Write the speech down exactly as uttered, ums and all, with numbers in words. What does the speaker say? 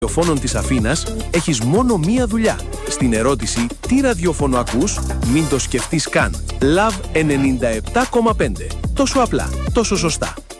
ραδιοφώνων της Αθήνας, έχεις μόνο μία δουλειά. Στην ερώτηση «Τι ραδιόφωνο ακούς?» μην το σκεφτείς καν. Love ενενήντα επτά κόμμα πέντε. Τόσο απλά, τόσο σωστά.